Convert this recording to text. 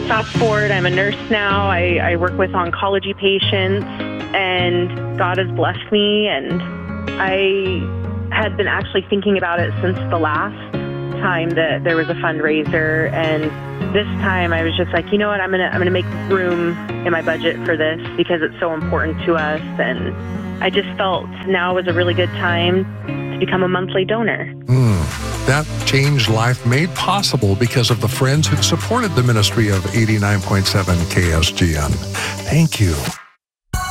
fast forward, I'm a nurse now. I work with oncology patients, and God has blessed me, and I had been actually thinking about it since the last time that there was a fundraiser, and this time I was just like, you know what, I'm gonna make room in my budget for this because it's so important to us, and I just felt now was a really good time to become a monthly donor. That changed life made possible because of the friends who supported the ministry of 89.7 KSGN. Thank you.